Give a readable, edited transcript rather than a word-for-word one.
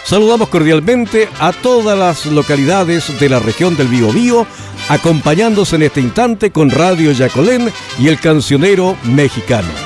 Saludamos cordialmente a todas las localidades de la región del Biobío, acompañándose en este instante con Radio Yacolén y el Cancionero Mexicano.